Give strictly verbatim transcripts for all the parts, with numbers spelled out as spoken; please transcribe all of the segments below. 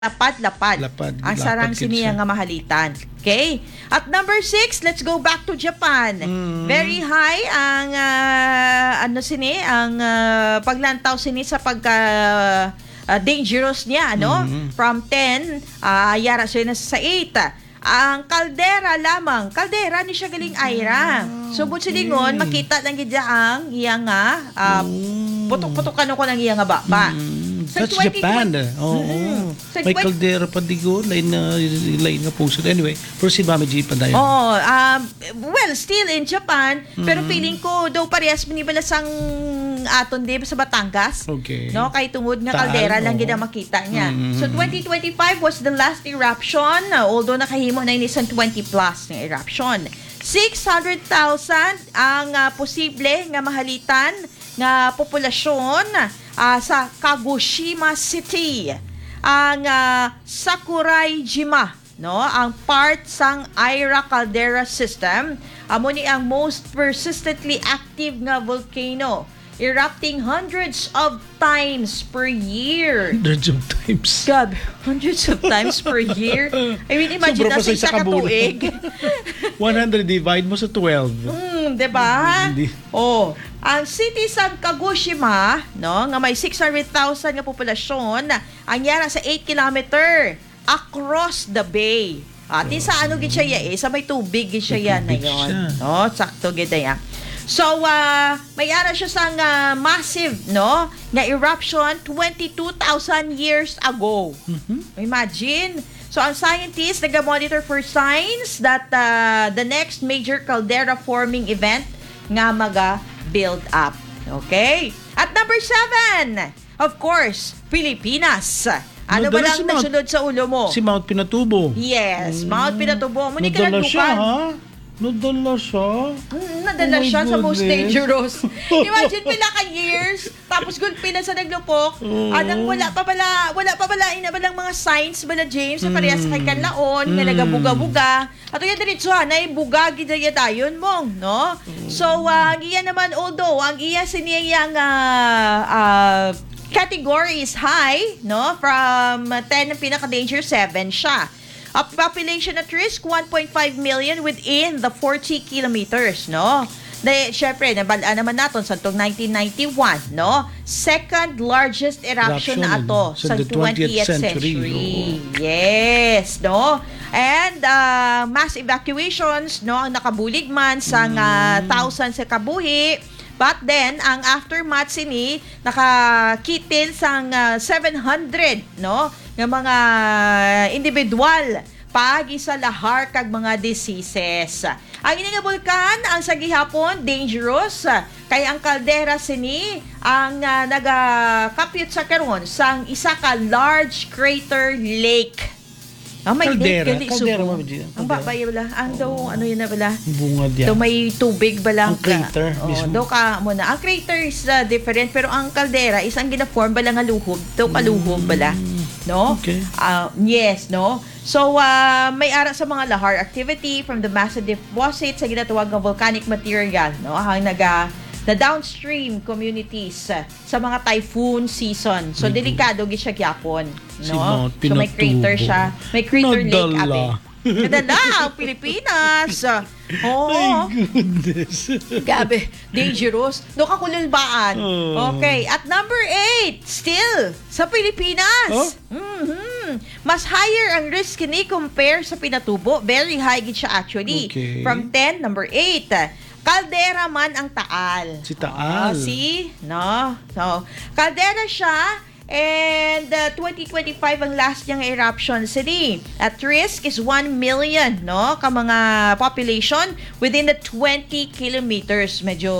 lapad-lapad Lapad, ang lapad sarang kid siniya siya. nga mahalitan. Okay? At number six, let's go back to Japan. Mm. Very high ang ah, ano sini, ang ah, paglantaw sini sa pagka ah, dangerous niya, no? Mm. From ten, uh, yara siya na sa eight. Ang kaldera lamang, kaldera ni siya galing Aira. So, but okay. silingon, makita lang gid ang iya nga, uh, Mm. putok-putok ano ko ng iya nga baba. Mm. Sa That's twenty Japan. twenty Oo. Mm. Sa May twenty kaldera pa digo. Lain na, lain na puso. Anyway, proceed Mami G pa dayon. Oh, um, well, still in Japan, pero Mm. feeling ko daw parehas manibala sang aton di sa Batangas. Okay. No, kay tungod nga Taal, kaldera lang oo. gid ang makita niya. Mm. So twenty twenty-five was the last eruption, uh, although nakahimo na ini sa twenty plus ng eruption. six hundred thousand ang uh, posible nga mahalitan nga populasyon uh, sa Kagoshima City. Ang uh, Sakurai-jima, no, ang part sang Aira caldera system, amo ni ang most persistently active nga volcano, erupting hundreds of times per year. Hundreds of times. God, hundreds of times per year. I mean, imagine Sobra pa na sa sa isa isa ka bulan. katuig. one hundred divide mo sa twelve. Hmm, 'di ba? Hindi. Oh, ang city sa Kagoshima, no, nga may six hundred thousand nga populasyon, ang yara sa eight kilometer across the bay. At oh. sa ano gid siya eh, sa may tubig gid siya May yan na tubig yon. siya. No, sakto gid ya. So, uh, may ara siya sang uh, massive, no, nga eruption twenty-two thousand years ago. Mhm. Imagine. So, ang scientists nag-monitor for signs that uh, the next major caldera forming event nga maga-build up. Okay? At number seven, of course, Pilipinas. Ano ba Nadala lang si Mount- nasunod sa ulo mo? Si Mount Pinatubo. Yes, Mount Pinatubo. Muni ka Nadala siya, nagdukan. ha? Nadala siya. Hmm, nadala Oh my siya sa most goodness. dangerous. Imagine pila ka years, tapos gulpin na sa naglupok. Oo. Anang wala pa bala, wala pa bala ina balang mga signs bala James, sa parehas kay kanlaon, nga Mm. nagabuga-buga. Ato yan diretso ha, na buga gid ya dayon mong, no? So, uh, ang iya naman, although, ang iya siniyang uh, uh, category is high, no? From uh, ten, ang pinaka-danger, seven siya. A population at risk, one point five million within the forty kilometers, no? De, syempre, nabalaan naman natin sa itong nineteen ninety-one, no? Second largest eruption, Eruption na ato sa sa the twentieth twentieth century. century. Yes, no? And uh, mass evacuations, no? Ang nakabulig man sa nga thousands sa kabuhi. But then, ang aftermath sini, nakakitil sang uh, seven hundred, no? Ng mga individual pagi sa lahar kag mga diseases. Ang ini nga bulkan, ang sa gihapon, dangerous. Kay ang kaldera sini, ang uh, nagakapyot sa karon sang isa ka large crater lake. Ah, may Kaldera? lake gali Kaldera, subo. Ma'am Gina? Ang babay bala. Ang daw, ano yun na bala? Bungad yan. Daw may tubig balang Ang crater ka. mismo. Oh, daw ka muna. Ang crater is uh, different, pero ang caldera is ang gina-form bala nga luhob. Daw kaluhob bala. No? Okay. Uh, yes, no? So, uh, may ara sa mga lahar activity from the massive deposit sa ginatawag ng volcanic material, no? Ang naga the downstream communities uh, sa mga typhoon season. So, Mm-hmm. delikado gi siya gyapon, Si no? Mount So, may crater Pinatubo. siya. May crater lake, Nadala. abe. Nadala ang Pilipinas. Oo. My goodness. Gabi, dangerous. No kakululbaan. Oh. Okay, at number eight, still sa Pilipinas. Oh? Mhm. Mas higher ang risk ni compare sa Pinatubo. Very high gid siya actually. Okay. From ten, number eight. Caldera man ang Taal. Si Taal. Oh, see? No? So, caldera siya. And uh, twenty twenty-five ang last niyang eruption city. At risk is one million, no? Ka mga population within the twenty kilometers. Medyo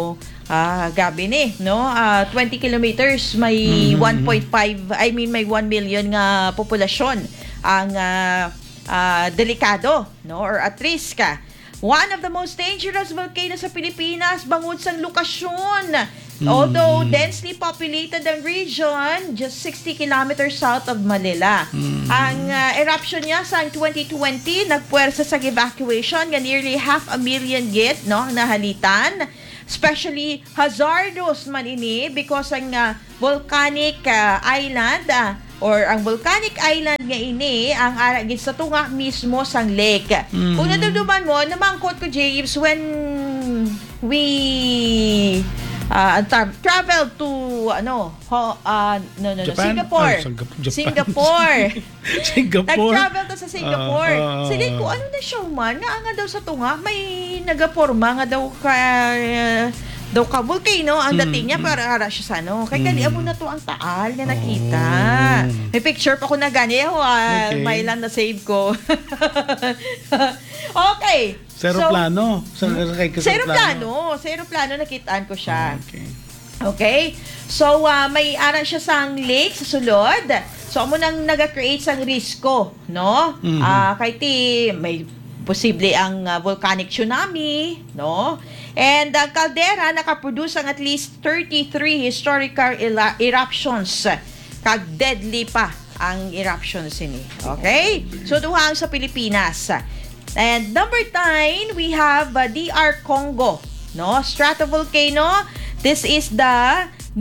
ah gabi ni, no? Uh, twenty kilometers may Mm-hmm. one point five, I mean may one million nga populasyon ang uh, uh, delikado, no? Or at risk ka. One of the most dangerous volcanoes sa Pilipinas, bangod sa lokasyon. Although densely populated ang region, just sixty kilometers south of Manila. Mm. Ang uh, eruption niya sa twenty twenty, nagpuwersa sa evacuation nga nearly half a million git, no, nahalitan. Especially hazardous man ini because ang uh, volcanic uh, island uh, or ang volcanic island nga ini ang ara gid sa tunga mismo sang lake. Mhm. Kung nadumduman mo, namangkot ko James when we uh, travel to ano, ho, uh, no no no Japan? Singapore. Ay, Singapore. Japan. Singapore. Singapore. Nag-travel ta sa Singapore. Ah, ah, ah. Sige ko ano na siya man nga nga daw sa tunga may nagaporma nga daw ka uh, daw ka volcano ang dating niya Mm, para ara siya sa ano. Kay Mm. kali amo na to ang taal nga nakita. Oh. May picture pa ko na gani. Oh, ah, Okay. may lang na save ko. Okay. Sa aeroplano. Sa, kay, Sa aeroplano. Sa aeroplano nakitaan ko siya. Okay. Okay? So, uh, may ara siya sang lake sa sulod. So, amo nang naga-create sang risko, no? Mhm. Ah, kay ti may posible ang uh, volcanic tsunami, no? And ang caldera nakaproduce ang at least thirty-three historical ela- eruptions. Kag deadly pa ang eruptions ini. Okay? So, duha ang sa Pilipinas. And number nine, we have uh, D R Congo, no? Stratovolcano. This is the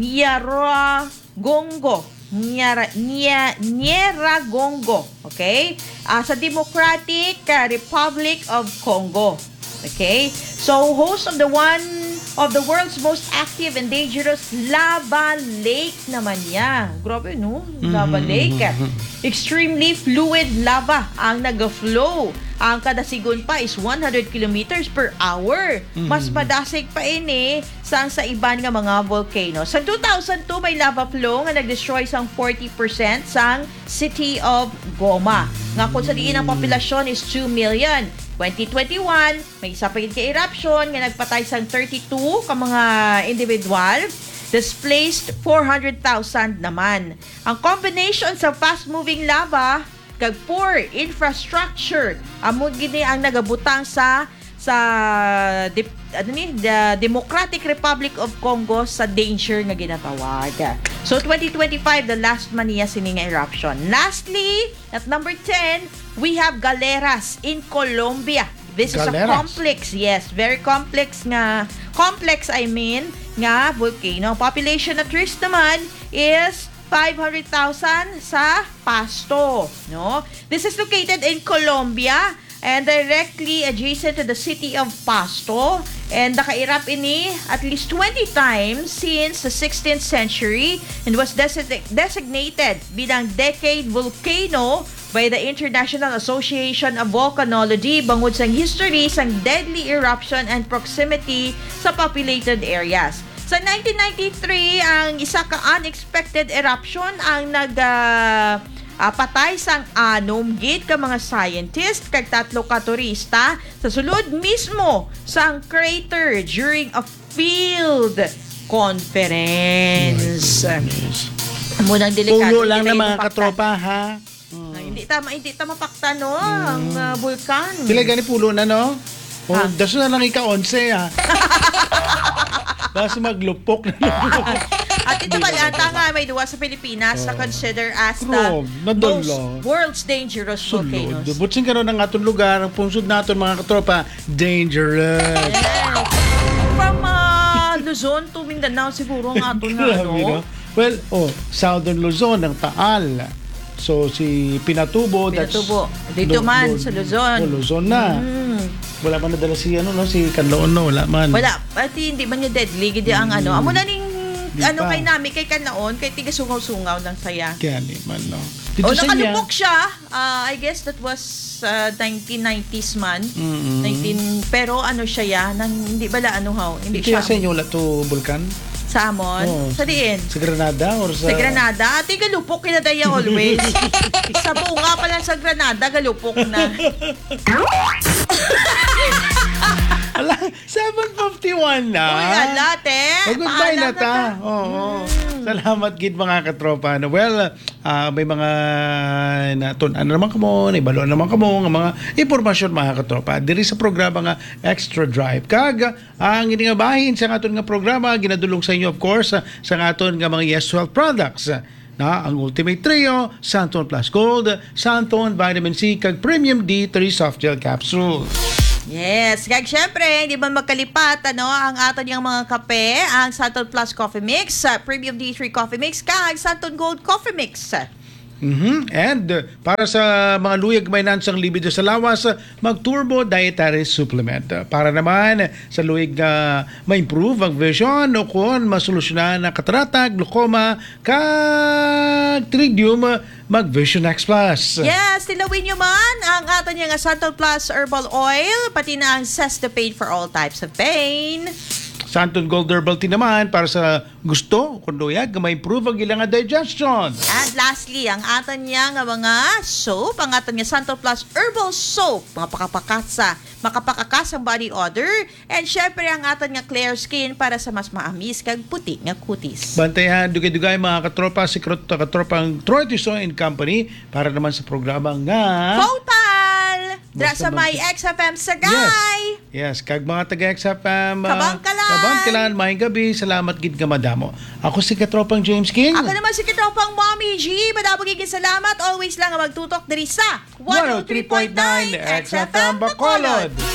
Nyiragongo. Nyara, Nya, Nyiragongo. Okay? Uh, sa Democratic uh, Republic of Congo. Okay? So, host of the one of the world's most active and dangerous lava lake naman niya. Grabe, no? Lava lake. Extremely fluid lava ang nag-flow. Ang kada sigon pa is one hundred kilometers per hour. Mas madasig pa ini sa sa iban nga mga volcano. Sa two thousand two, may lava flow nga nag-destroy sang forty percent sang city of Goma. Nga kung sa diin ang populasyon is two million. twenty twenty-one, may isa pa gid ka eruption nga nagpatay sang thirty-two ka mga individual. Displaced four hundred thousand naman. Ang combination sa fast-moving lava kag poor infrastructure amo gini ang nagabutang sa sa de, ano ni the Democratic Republic of Congo sa danger nga ginatawag. So twenty twenty-five, the last man niya sini nga eruption. Lastly, at number ten, we have Galeras in Colombia. This is a Galeras. complex, yes, very complex nga complex I mean nga volcano. Population at risk naman is five hundred thousand sa Pasto, no? This is located in Colombia and directly adjacent to the city of Pasto, and nakairap ini at least twenty times since the sixteenth century and was desi- designated bilang decade volcano by the International Association of Volcanology bangod sang history sang deadly eruption and proximity sa populated areas. Sa nineteen ninety-three, ang isa ka unexpected eruption ang nag uh, uh, patay sang anom gid ka mga scientist kag tatlo ka turista sa sulod mismo sang crater during a field conference. Munang delikado. Pulo lang hindi na mga mapaktan. katropa, ha? Ay, hindi tama hindi tama pakta no ang uh, vulkan. Sila gani pulo na, no? O, Ha? daso na lang ika-onse, ha? Basta maglupok na lupok. At ito pala, nga may duwa sa Pilipinas na consider as the Grabe, nadala. most world's dangerous Sulod. volcanoes. Butsin ka rin ng atong lugar, ang pungsod natin mga katropa, dangerous. Yes. From uh, Luzon to Mindanao siguro ang ato na Grabe, no? ano. Well, oh, Southern Luzon, ang Taal. So, si Pinatubo, Pinatubo. that's... Dito Lu- man Lu- sa Luzon. Oh, Luzon na. Mm. Wala pa nadala si, ano, no? Si Canlaon, no? Wala man. Wala. Pati hindi man niya deadly. Gidi ang ano. Amo na ning Di ano pa. kay nami kay Kanaon kay tiga sungaw-sungaw ng saya. Kaya ni man, no? Dito O sa niya. nakalupok siya. Uh, I guess that was uh, nineteen nineties man. Mm-mm. nineteen pero ano siya ya nang hindi bala ano how hindi Ito siya sa inyo, wala to bulkan? sa amon Oo. sa diin Sa Granada or sa... sa Granada ati galupok kinadaya always sa bunga pa lang sa Granada galupok na. Ala, seven fifty-one na. Uy alate Oh, goodbye na ta. Oo. Salamat gid mga katropa. No? Well, ah, may mga naton ano naman kamo, ibalo naman kamo nga mga impormasyon mga katropa. Diri sa programa nga Extra Drive. Kag ang ini nga bahin sa aton nga programa ginadulong sa inyo of course sa aton nga mga Yes Well products. Na ang Ultimate Trio, Santon Plus Gold, Santon Vitamin C kag Premium D three Soft Gel Capsule. Yes, kag syempre, hindi man magkalipat ano, ang aton yung mga kape, ang Santon Plus Coffee Mix, uh, Premium D three Coffee Mix, kag Santon Gold Coffee Mix. Mhm. And uh, para sa mga luyag may nansang libido sa lawas, uh, mag-turbo dietary supplement. Uh, para naman sa luyag na ma-improve ang vision o kung masolusyonan ang katarata, glaucoma, kag tridium, uh, mag-Vision X Plus. Yes, tilawin nyo man ang ato niya nga Santal Plus Herbal Oil, pati na ang Cestipade for all types of pain. Santon Gold Herbal Tea naman para sa gusto, kung luyag, ma-improve ang ilang digestion. And lastly, ang aton niya nga mga soap, ang aton niya Santal Plus Herbal Soap, mga pakapakasa, makapakakas ang body odor, and syempre ang aton nga clear skin para sa mas maamis kag puti nga kutis. Bantayan, dugay-dugay mga katropa, si Krot- katropang Troy Tiso and Company para naman sa programa nga... Total! Dra Basta sa may bang- X F M Sagay! Yes, kag mga taga-X F M. Uh, Kabangkalan! Kabangkalan, maayong gabi. Salamat gid nga madamo. Ako si katropang James King. Ako naman si Kitropang Mommy G. Madabog giging salamat. Always lang ang magtutok diri sa one oh three point nine X F M Bacolod.